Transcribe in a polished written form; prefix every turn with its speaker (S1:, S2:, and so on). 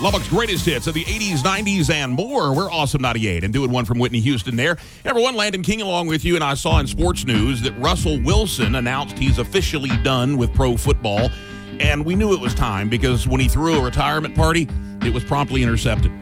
S1: Lubbock's greatest hits of the 80s, 90s, and more. We're Awesome 98 and doing one from Whitney Houston there. Everyone, Landon King along with you, and I saw in sports news that Russell Wilson announced he's officially done with pro football, and we knew it was time because when he threw a retirement party, it was promptly intercepted.